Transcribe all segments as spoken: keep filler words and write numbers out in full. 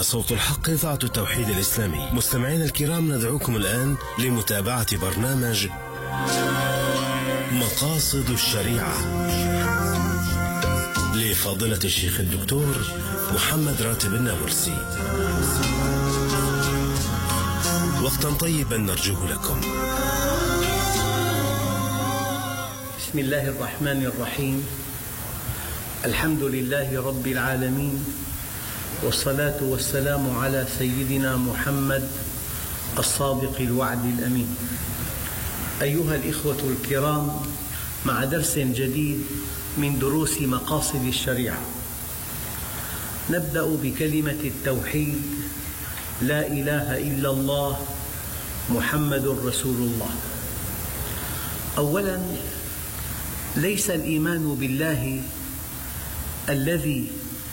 هنا صوت الحق إذاعة التوحيد الإسلامي. مستمعينا الكرام، ندعوكم الآن لمتابعة برنامج مقاصد الشريعة لفضيلة الشيخ الدكتور محمد راتب النابلسي. وقتا طيبا نرجوه لكم. بسم الله الرحمن الرحيم. الحمد لله رب العالمين، والصلاة والسلام على سيدنا محمد الصادق الوعد الأمين. أيها الإخوة الكرام، مع درس جديد من دروس مقاصد الشريعة. نبدأ بكلمة التوحيد: لا إله إلا الله محمد رسول الله. أولاً، ليس الإيمان بالله الذي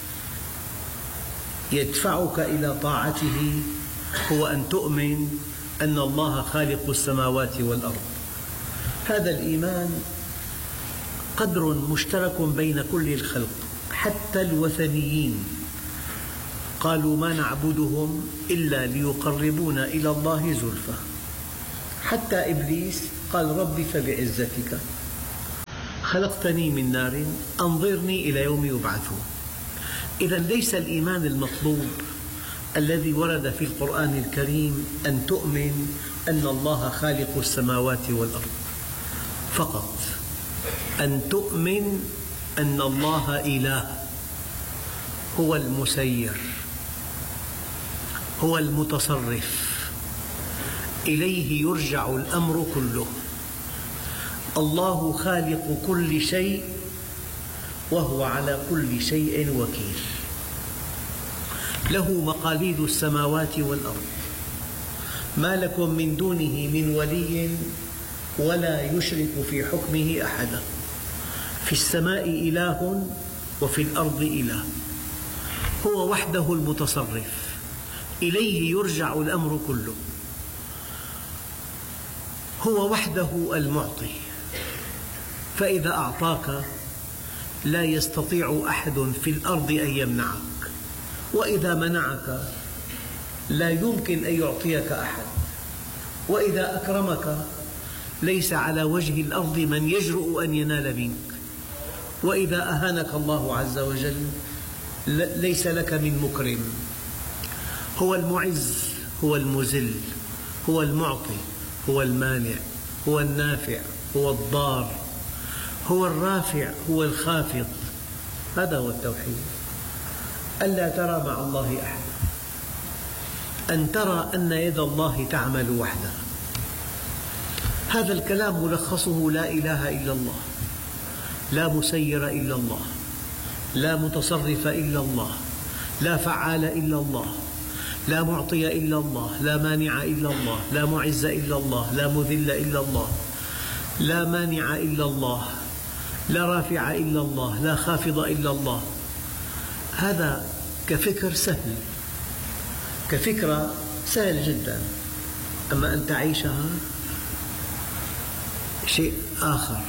يدفعك إلى طاعته هو أن تؤمن أن الله خالق السماوات والأرض. هذا الإيمان قدر مشترك بين كل الخلق، حتى الوثنيين قالوا ما نعبدهم إلا ليقربونا إلى الله زلفى. حتى إبليس قال: ربي فبعزتك خلقتني من نار أنظرني إلى يوم يبعثون. إذن ليس الإيمان المطلوب الذي ورد في القرآن الكريم أن تؤمن أن الله خالق السماوات والأرض فقط، أن تؤمن أن الله إله، هو المسير، هو المتصرف، إليه يرجع الأمر كله. الله خالق كل شيء وهو على كل شيء وكيل، له مقاليد السماوات والأرض، ما لكم من دونه من ولي ولا يشرك في حكمه أحدا. في السماء إله وفي الأرض إله، هو وحده المتصرف، إليه يرجع الأمر كله. هو وحده المعطي، فإذا أعطاك لا يستطيع أحد في الأرض أن يمنعك، وإذا منعك لا يمكن أن يعطيك أحد، وإذا أكرمك ليس على وجه الأرض من يجرؤ أن ينال منك، وإذا أهانك الله عز وجل ليس لك من مكرم. هو المعز، هو المذل، هو المعطي، هو المانع، هو النافع، هو الضار، هو الرافع، هو الخافض. هذا هو التوحيد. ألا ترى مع الله أحدا، أن ترى أن يد الله تعمل وحدها. هذا الكلام ملخصه: لا إله إلا الله، لا مسير إلا الله، لا متصرف إلا الله، لا فعال إلا الله، لا معطي إلا الله، لا مانع إلا الله، لا معز إلا الله، لا مذل إلا الله، لا مانع إلا الله، لا رافع إلا الله، لا خافض إلا الله. هذا كفكر سهل، كفكرة سهل جدا، أما أن تعيشها شيء آخر.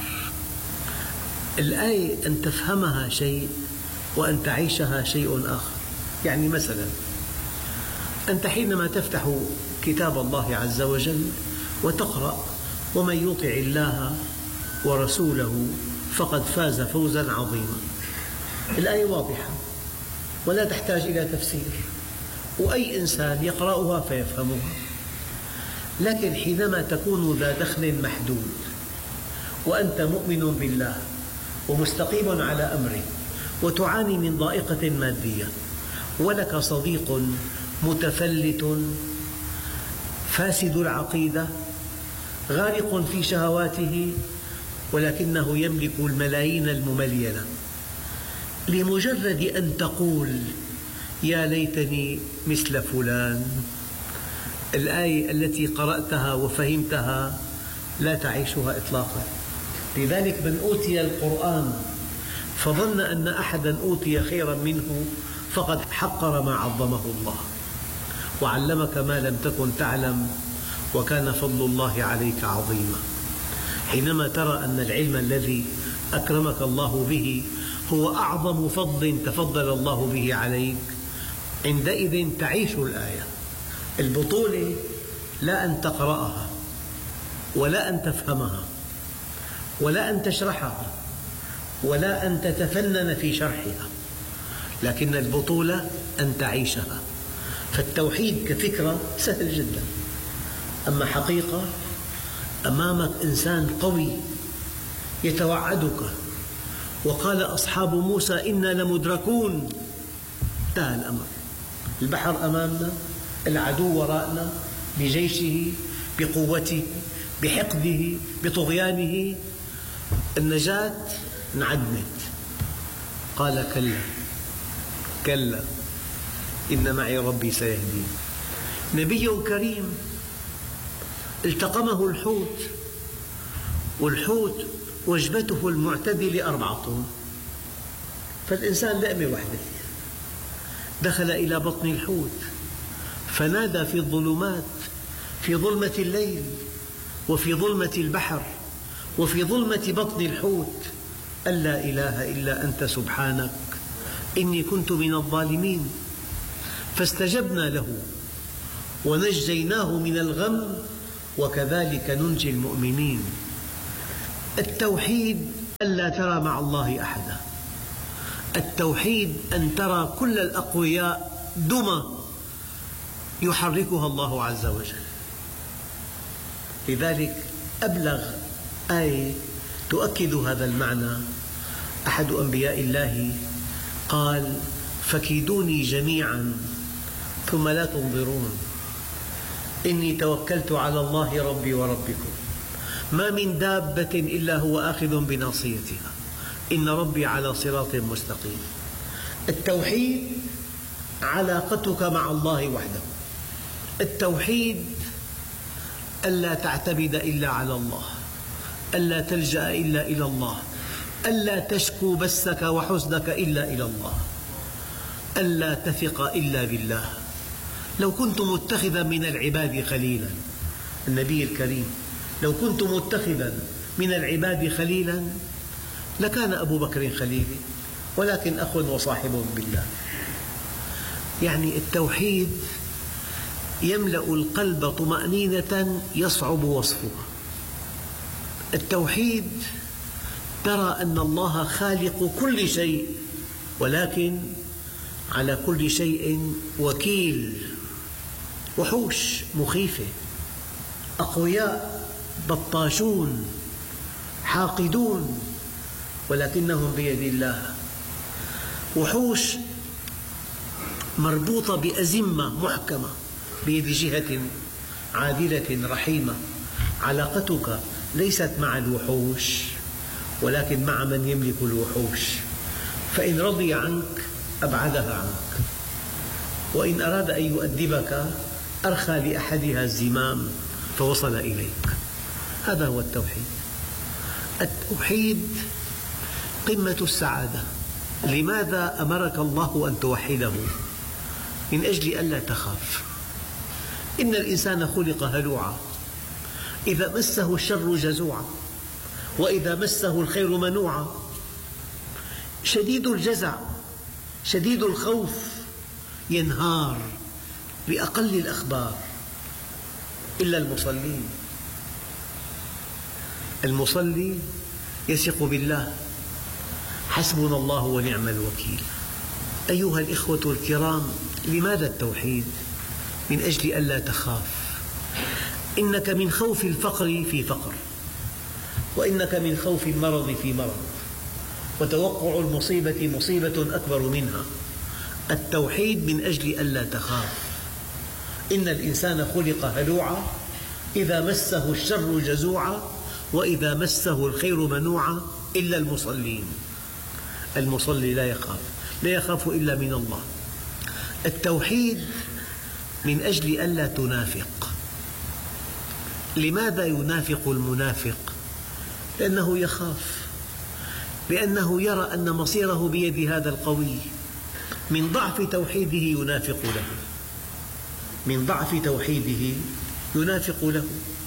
الآية أن تفهمها شيء وأن تعيشها شيء آخر. يعني مثلا أنت حينما تفتح كتاب الله عز وجل وتقرأ: ومن يطع الله ورسوله فقد فاز فوزا عظيما. الآية واضحة ولا تحتاج إلى تفسير، وأي إنسان يقرأها فيفهمها. لكن حينما تكون ذا دخل محدود وأنت مؤمن بالله ومستقيم على أمره وتعاني من ضائقة مادية، ولك صديق متفلت فاسد العقيدة غارق في شهواته ولكنه يملك الملايين المملينة، لمجرد أن تقول: يا ليتني مثل فلان، الآية التي قرأتها وفهمتها لا تعيشها إطلاقا. لذلك من أوتي القرآن فظن أن أحدا أوتي خيرا منه فقد حقر ما عظمه الله. وعلمك ما لم تكن تعلم وكان فضل الله عليك عظيما. حينما ترى أن العلم الذي أكرمك الله به هو أعظم فضل تفضل الله به عليك، عندئذ تعيش الآية. البطولة لا أن تقرأها ولا أن تفهمها ولا أن تشرحها ولا أن تتفنن في شرحها، لكن البطولة أن تعيشها. فالتوحيد كفكرة سهل جدا، أما حقيقة أمامك إنسان قوي يتوعدك. وقال أصحاب موسى إنا لمدركون، انتهى الأمر. البحر أمامنا، العدو وراءنا بجيشه بقوته بحقده بطغيانه، النجاة انعدمت. قال كلا كلا إن معي ربي سيهدين. نبي كريم التقمه الحوت، والحوت وجبته المعتدلة أربعة، فالإنسان لقمة واحدة. دخل إلى بطن الحوت فنادى في الظلمات، في ظلمة الليل وفي ظلمة البحر وفي ظلمة بطن الحوت، أن لا إله إلا أنت سبحانك إني كنت من الظالمين. فاستجبنا له ونجيناه من الغم وكذلك ننجي المؤمنين. التوحيد ألا ترى مع الله أحدا، التوحيد أن ترى كل الأقوياء دمى يحركها الله عز وجل. لذلك أبلغ آية تؤكد هذا المعنى أحد أنبياء الله قال فكيدوني جميعا ثم لا تنظرون إني توكلت على الله ربي وربكم ما من دابة إلا هو آخذ بناصيتها إن ربي على صراط مستقيم. التوحيد علاقتك مع الله وحده، التوحيد ألا تعتمد إلا على الله، ألا تلجأ إلا إلى الله، ألا تشكو بثك وحزنك إلا إلى الله، ألا تثق إلا بالله. لو كنت متخذا من العباد خليلا، النبي الكريم لو كنت متخذا من العباد خليلا لكان أبو بكر خليلي، ولكن أخ وصاحب بالله. يعني التوحيد يملأ القلب طمأنينة يصعب وصفها. التوحيد ترى أن الله خالق كل شيء، ولكن على كل شيء وكيل. وحوش مخيفة، أقوياء بطاشون حاقدون، ولكنهم بيد الله. وحوش مربوطة بأزمة محكمة بيد جهة عادلة رحيمة. علاقتك ليست مع الوحوش ولكن مع من يملك الوحوش، فإن رضي عنك أبعدها عنك، وإن أراد أن يؤدبك أرخى لأحدها الزمام فوصل إليك. هذا هو التوحيد. التوحيد قمة السعادة. لماذا أمرك الله أن توحده؟ من أجل ألا تخاف. إن الإنسان خلق هلوعا، إذا مسه الشر جزوعا وإذا مسه الخير منوعا، شديد الجزع شديد الخوف، ينهار بأقل الأخبار. إلا المصلين، المصلي يثق بالله، حسبنا الله ونعم الوكيل. أيها الإخوة الكرام، لماذا التوحيد؟ من أجل ألا تخاف. إنك من خوف الفقر في فقر، وإنك من خوف المرض في مرض، وتوقع المصيبة مصيبة أكبر منها. التوحيد من أجل ألا تخاف. إن الإنسان خلق هلوعا، إذا مسه الشر جزوعا وإذا مسه الخير منوعا، إلا المصلين. المصلي لا يخاف، لا يخاف إلا من الله. التوحيد من أجل ألا تنافق. لماذا ينافق المنافق؟ لأنه يخاف، لأنه يرى أن مصيره بيد هذا القوي. من ضعف توحيده ينافق له، من ضعف توحيده ينافق له.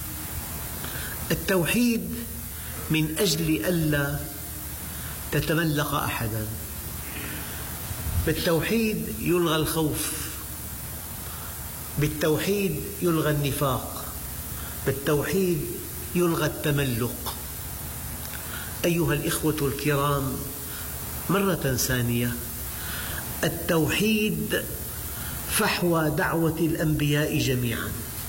التوحيد من أجل ألا تتملق أحدا. بالتوحيد يلغى الخوف، بالتوحيد يلغى النفاق، بالتوحيد يلغى التملق. أيها الإخوة الكرام، مرة ثانية، التوحيد فحوى دعوة الأنبياء جميعا.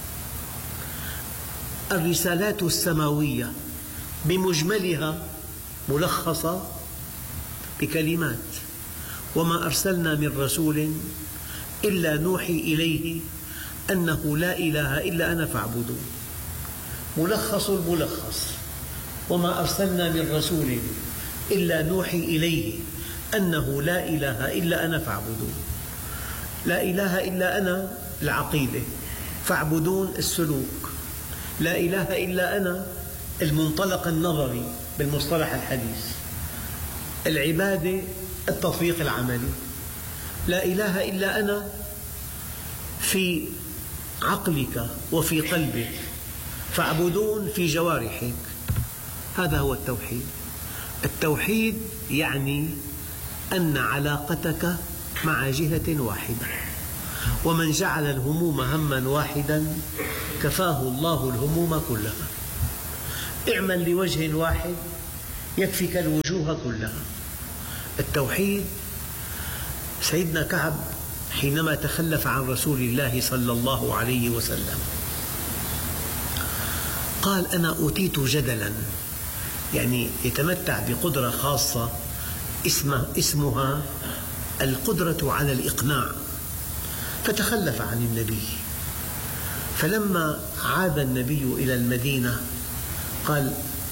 الرسالات السماوية بمجملها ملخصة بكلمات: وما أرسلنا من رسول إلا نوحي إليه أنه لا إله إلا أنا فاعبدون. ملخص الملخص: وما أرسلنا من رسول إلا نوحي إليه أنه لا إله إلا أنا فاعبدون. لا إله إلا أنا العقيدة، فاعبدون السلوك. لا إله إلا أنا المنطلق النظري بالمصطلح الحديث، العبادة التطبيق العملي. لا إله إلا أنا في عقلك وفي قلبك، فاعبدون في جوارحك. هذا هو التوحيد. التوحيد يعني أن علاقتك مع جهة واحدة، ومن جعل الهموم هماً واحداً كفاه الله الهموم كلها. اعمل لوجه واحد يكفيك الوجوه كلها. التوحيد. سيدنا كعب حينما تخلف عن رسول الله صلى الله عليه وسلم قال: أنا أوتيت جدلاً، يعني يتمتع بقدرة خاصة اسمها القدرة على الإقناع، فتخلف عن النبي. فلما عاد النبي إلى المدينة قال: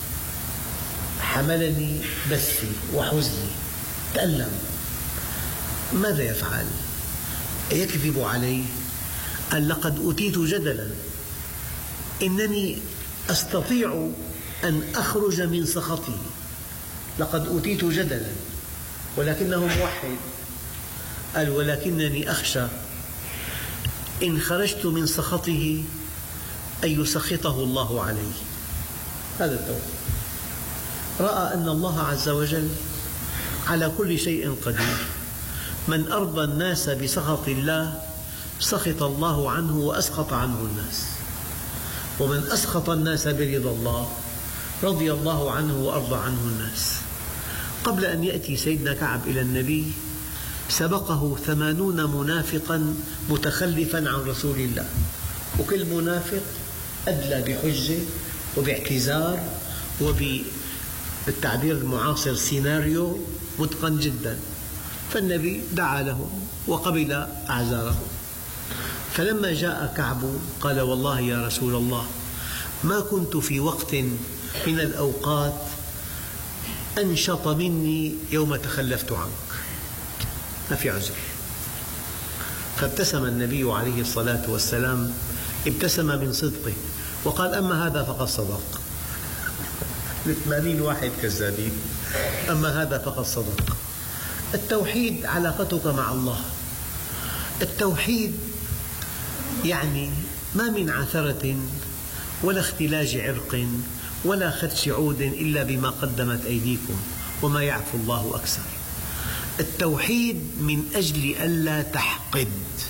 حملني بثي وحزني، تألم. ماذا يفعل؟ يكذب عليه؟ قال: لقد أوتيت جدلاً، إنني أستطيع أن أخرج من سخطه. لقد أوتيت جدلاً، ولكنه موحد. قال: ولكنني أخشى إن خرجت من سخطه أن يسخطه الله علي. هذا التوحيد. رأى أن الله عز وجل على كل شيء قدير. من أرضى الناس بسخط الله سخط الله عنه وأسخط عنه الناس، ومن أسخط الناس برضا الله رضي الله عنه وأرضى عنه الناس. قبل أن يأتي سيدنا كعب إلى النبي سبقه ثمانون منافقاً متخلفاً عن رسول الله، وكل منافق أدلى بحجة وباعتذار وبالتعبير المعاصر سيناريو متقن جداً. فالنبي دعا لهم وقبل أعذارهم. فلما جاء كعب قال: والله يا رسول الله، ما كنت في وقت من الأوقات أنشط مني يوم تخلفت عنك، ما في عذر. فابتسم النبي عليه الصلاة والسلام، ابتسم من صدقه وقال: أما هذا فقد صدق. ثمانين واحد كذابين، أما هذا فقد صدق. التوحيد علاقتك مع الله. التوحيد يعني ما من عثرة ولا اختلاج عرق ولا خدش عود إلا بما قدمت أيديكم وما يعفو الله أكثر. التوحيد من أجل ألا تحقد.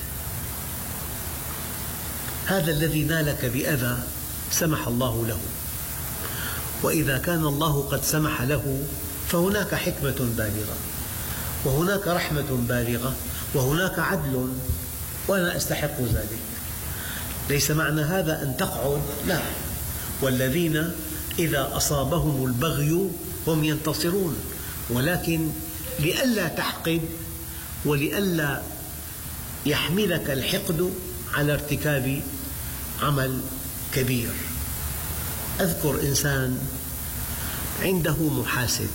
هذا الذي نالك بأذى سمح الله له، وإذا كان الله قد سمح له فهناك حكمة بالغة، وهناك رحمة بالغة، وهناك عدل، وأنا أستحق ذلك. ليس معنى هذا أن تقعد، لا. والذين إذا أصابهم البغي هم ينتصرون، ولكن لئلا تحقد ولئلا يحملك الحقد على ارتكاب عمل كبير. أذكر إنسان عنده محاسب،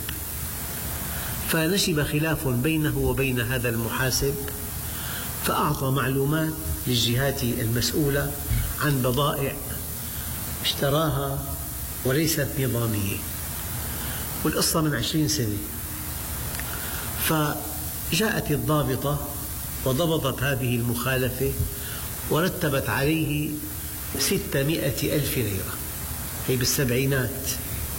فنشب خلاف بينه وبين هذا المحاسب، فأعطى معلومات للجهات المسؤولة عن بضائع اشتراها وليست نظامية، والقصة من عشرين سنة. فجاءت الضابطة وضبطت هذه المخالفة ورتبت عليه ستمائة ألف ليرة، هي بالسبعينات،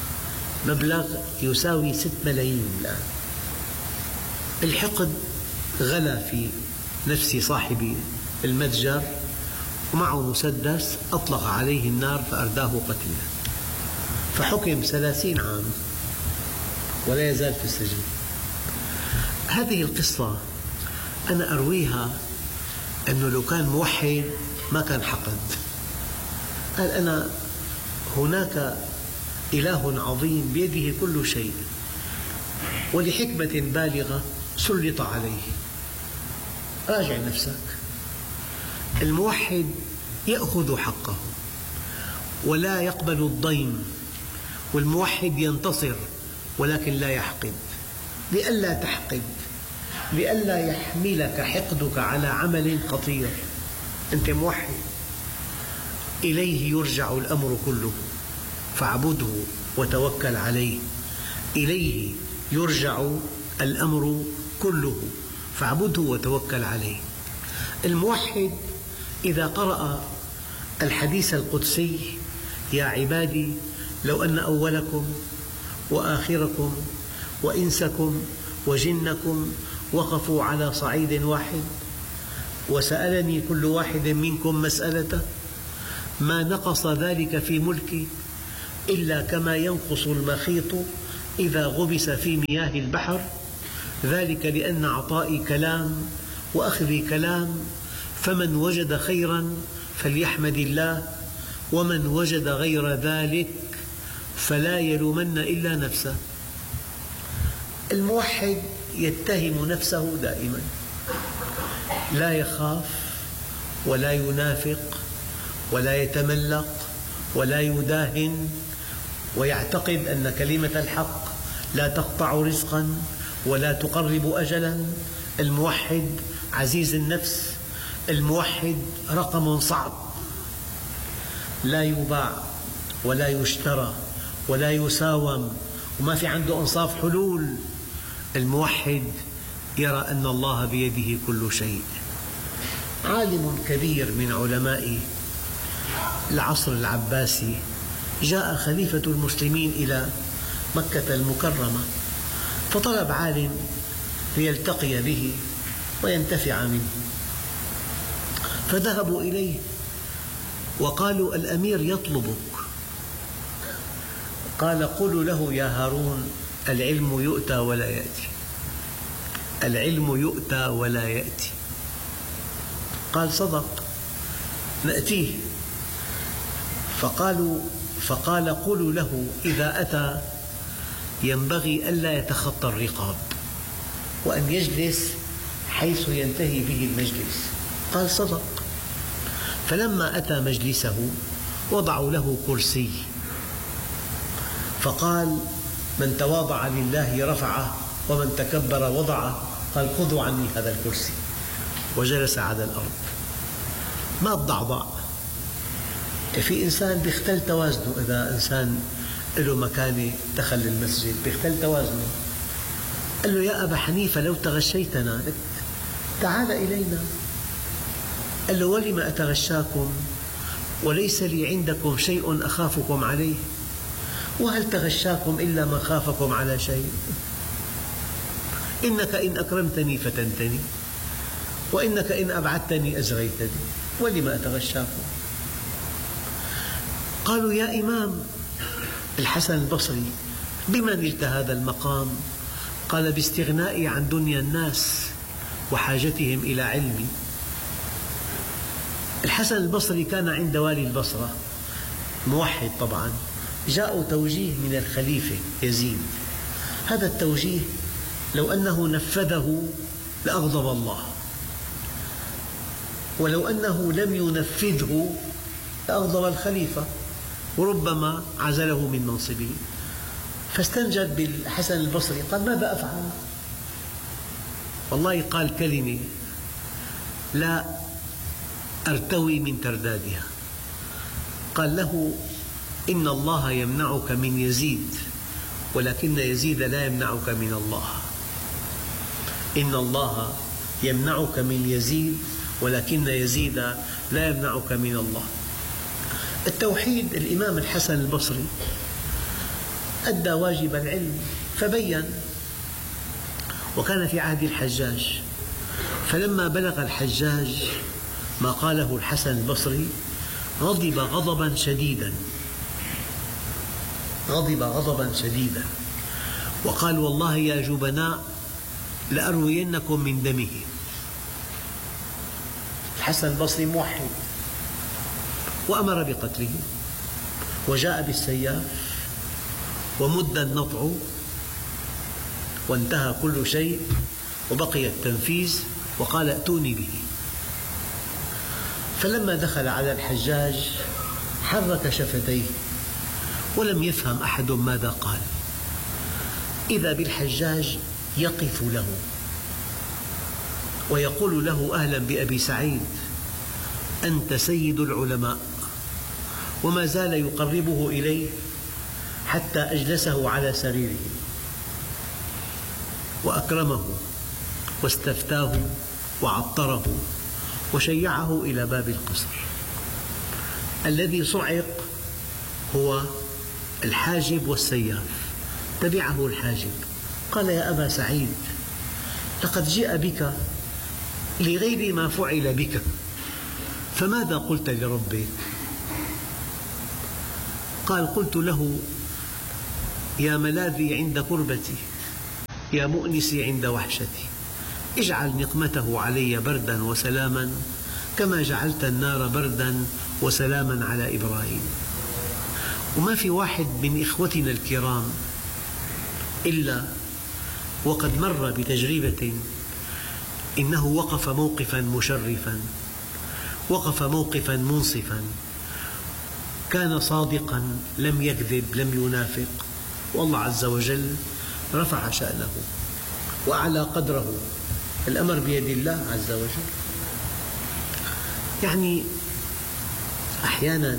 مبلغ يساوي ست ملايين الآن. الحقد غلا في نفس صاحب المتجر ومعه مسدس، أطلق عليه النار فأرداه قتيلا، فحكم ثلاثين عام ولا يزال في السجن. هذه القصة أنا أرويها أنه لو كان موحد ما كان حقد. قال أنا هناك إله عظيم بيده كل شيء ولحكمة بالغة سلط عليه. راجع نفسك. الموحد يأخذ حقه ولا يقبل الضيم، والموحد ينتصر ولكن لا يحقد. لئلا تحقد، لئلا يحملك حقدك على عمل خطير. أنت موحد، إليه يرجع الأمر كله فاعبده وتوكل عليه. إليه يرجع الأمر كله فاعبده وتوكل عليه. الموحد إذا قرأ الحديث القدسي: يا عبادي لو أن أولكم وآخركم وإنسكم وجنكم وقفوا على صعيد واحد وسألني كل واحد منكم مسألة ما نقص ذلك في ملكي إلا كما ينقص المخيط إذا غمس في مياه البحر، ذلك لأن عطائي كلام وأخذي كلام، فمن وجد خيرا فليحمد الله، ومن وجد غير ذلك فلا يلومن إلا نفسه. الموحد يتهم نفسه دائما، لا يخاف ولا ينافق ولا يتملق ولا يداهن، ويعتقد أن كلمة الحق لا تقطع رزقا ولا تقرب أجلا. الموحد عزيز النفس، الموحد رقم صعب، لا يباع ولا يشترى ولا يساوم، وما في عنده أنصاف حلول. الموحد يرى أن الله بيده كل شيء. عالم كبير من علماء العصر العباسي جاء خليفة المسلمين إلى مكة المكرمة، فطلب عالم ليلتقي به وينتفع منه، فذهبوا إليه وقالوا: الأمير يطلبك. قال: قل له يا هارون العلم يؤتى ولا يأتي، العلم يؤتى ولا يأتي. قال: صدق، نأتيه. فقالوا فقال: قل له إذا أتى ينبغي ألا يتخطى الرقاب، وأن يجلس حيث ينتهي به المجلس. قال: صدق. فلما أتى مجلسه وضعوا له كرسي، فقال: من تواضع لله رفعه ومن تكبر وضعه. قال: خذوا عني هذا الكرسي، وجلس على الأرض. ما تضعضع. في إنسان بيختل توازنه، إذا إنسان له مكانة دخل المسجد بيختل توازنه. قال له: يا أبا حنيفة لو تغشيتنا، تعال إلينا. قال له: ولم أتغشاكم وليس لي عندكم شيء أخافكم عليه، وهل تغشاكم إلا من خافكم على شيء؟ إنك إن أكرمتني فتنتني، وإنك إن أبعدتني أزغيتني، ولم أتغشاكم. قالوا: يا إمام الحسن البصري بما نلت هذا المقام؟ قال: باستغنائي عن دنيا الناس وحاجتهم إلى علمي. الحسن البصري كان عند والي البصرة، موحد طبعا. جاءوا توجيه من الخليفة يزيد، هذا التوجيه لو أنه نفذه لأغضب الله، ولو أنه لم ينفذه لأغضب الخليفة وربما عزله من منصبه. فاستنجد بالحسن البصري، قال: ماذا أفعل؟ والله قال كلمة لا أرتوي من تردادها. قال له: إن الله يمنعك من يزيد ولكن يزيد لا يمنعك من الله. إن الله يمنعك من يزيد ولكن يزيد لا يمنعك من الله. التوحيد. الإمام الحسن البصري أدى واجب العلم فبين، وكان في عهد الحجاج، فلما بلغ الحجاج ما قاله الحسن البصري غضب غضبا شديدا غضب غضبا شديدا وقال: والله يا جبناء لأروينكم من دمه. الحسن البصري موحد وأمر بقتله، وجاء بالسياف ومد النطع وانتهى كل شيء وبقي التنفيذ، وقال: ائتوني به. فلما دخل على الحجاج حرك شفتيه ولم يفهم أحد ماذا قال، إذا بالحجاج يقف له ويقول له: أهلا بأبي سعيد، أنت سيد العلماء. وما زال يقربه إليه حتى أجلسه على سريره وأكرمه واستفتاه وعطره وشيعه إلى باب القصر. الذي صعق هو الحاجب والسياف، تبعه الحاجب قال: يا أبا سعيد، لقد جاء بك لغير ما فعل بك، فماذا قلت لربك؟ قال: قلت له: يا ملاذي عند كربتي، يا مؤنسي عند وحشتي، اجعل نقمته علي بردا وسلاما كما جعلت النار بردا وسلاما على إبراهيم. وما في واحد من إخوتنا الكرام إلا وقد مر بتجربة إنه وقف موقفا مشرفا، وقف موقفا منصفا، كان صادقا، لم يكذب، لم ينافق، والله عز وجل رفع شأنه وأعلى قدره. الأمر بيد الله عز وجل. يعني أحيانا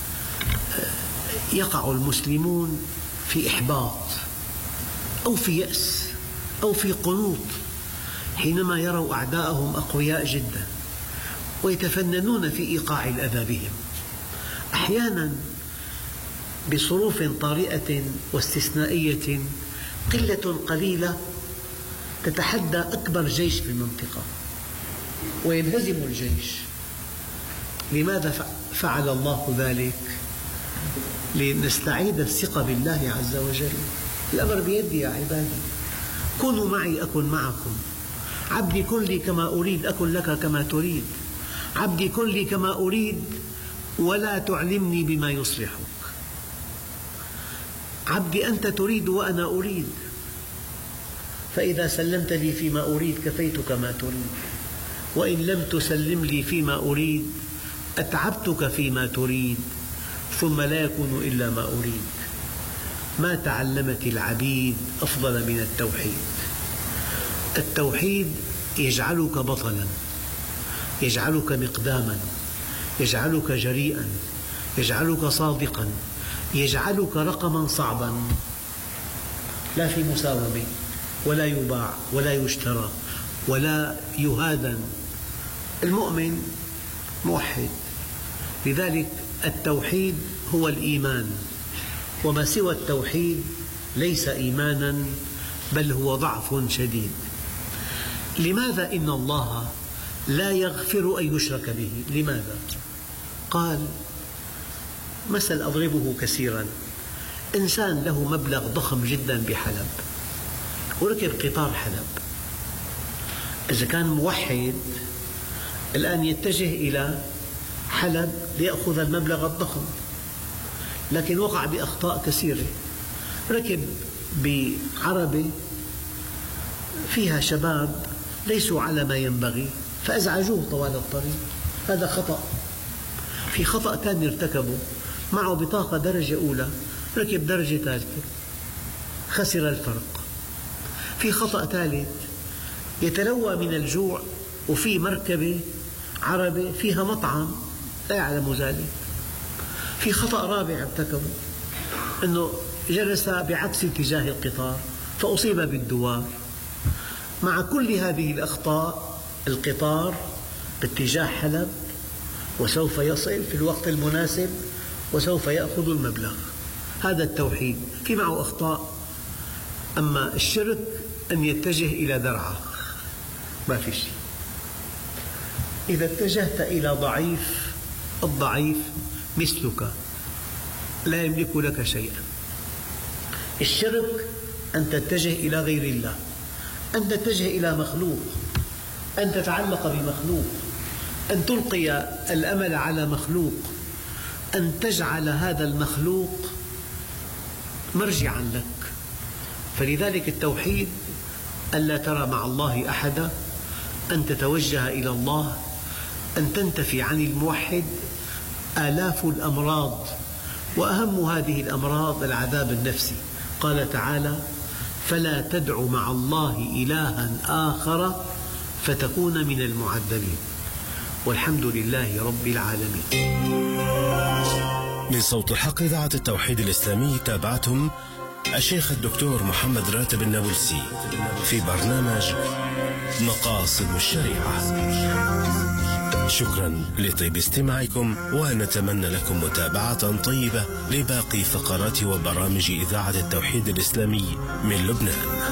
يقع المسلمون في إحباط أو في يأس أو في قنوط حينما يروا أعداءهم أقوياء جدا ويتفننون في إيقاع الأذى بهم، أحيانا بظروف طارئة واستثنائية قلة قليلة تتحدى أكبر جيش في المنطقة وينهزم الجيش. لماذا فعل الله ذلك؟ لنستعيد الثقة بالله عز وجل. الأمر بيدي يا عبادي، كونوا معي أكن معكم، عبدي كن لي كما أريد أكن لك كما تريد، عبدي كن لي كما أريد ولا تعلمني بما يصلحك، عبدي أنت تريد وأنا أريد، فإذا سلمت لي فيما أريد كفيتك ما تريد، وإن لم تسلم لي فيما أريد أتعبتك فيما تريد، ثم لا يكون إلا ما أريد. ما تعلمت العبيد أفضل من التوحيد. التوحيد يجعلك بطلا، يجعلك مقداما، يجعلك جريئا، يجعلك صادقا، يجعلك رقما صعبا لا في مساومة ولا يباع ولا يشترى ولا يهادن. المؤمن موحد، لذلك التوحيد هو الإيمان، وما سوى التوحيد ليس إيمانا بل هو ضعف شديد. لماذا إن الله لا يغفر أن يشرك به؟ لماذا؟ قال: مثل أضربه كثيرا، إنسان له مبلغ ضخم جدا بحلب وركب قطار حلب، إذا كان موحد الآن يتجه إلى حلب ليأخذ المبلغ الضخم، لكن وقع بأخطاء كثيرة، ركب بعربة فيها شباب ليسوا على ما ينبغي فأزعجوه طوال الطريق، هذا خطأ. في خطأ ثاني ارتكبه، معه بطاقة درجة أولى ركب درجة ثالثة خسر الفرق. في خطأ ثالث، يتلوى من الجوع وفي مركبة عربة فيها مطعم لا يعلم ذلك. في خطأ رابع ارتكبه، أنه جلس بعكس اتجاه القطار فأصيب بالدوار. مع كل هذه الأخطاء القطار باتجاه حلب وسوف يصل في الوقت المناسب وسوف يأخذ المبلغ. هذا التوحيد، في معه أخطاء. أما الشرك أن يتجه إلى درعا ما في شيء، إذا اتجهت إلى ضعيف، الضعيف مثلك لا يملك لك شيئا. الشرك أن تتجه إلى غير الله، أن تتجه إلى مخلوق، أن تتعلق بمخلوق، أن تلقي الأمل على مخلوق، أن تجعل هذا المخلوق مرجعا لك. فلذلك التوحيد ألا ترى مع الله أحدا، أن تتوجه إلى الله، أن تنتفي عن الموحد آلاف الأمراض، وأهم هذه الأمراض العذاب النفسي. قال تعالى: فلا تدع مع الله إلها آخر فتكون من المعذبين. والحمد لله رب العالمين. من صوت الحق إذاعة التوحيد الإسلامي تابعتم الشيخ الدكتور محمد راتب النابلسي في برنامج مقاصد الشريعة. شكرا لطيب استماعكم، ونتمنى لكم متابعة طيبة لباقي فقرات وبرامج إذاعة التوحيد الإسلامي من لبنان.